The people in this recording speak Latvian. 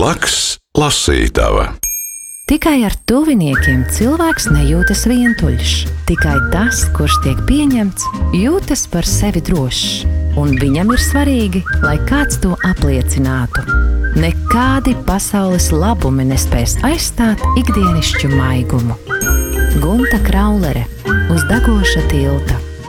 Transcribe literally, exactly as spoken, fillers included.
Blakus lasītava. Tikai ar tuviniekiem cilvēks nejūtas vientuļš. Tikai tas, kurš tiek pieņemts, jūtas par sevi drošs. Un viņam ir svarīgi, lai kāds to apliecinātu. Nekādi pasaules labumi nespēs aizstāt ikdienišķu maigumu. Gunta Kraulere uz degoša tilta.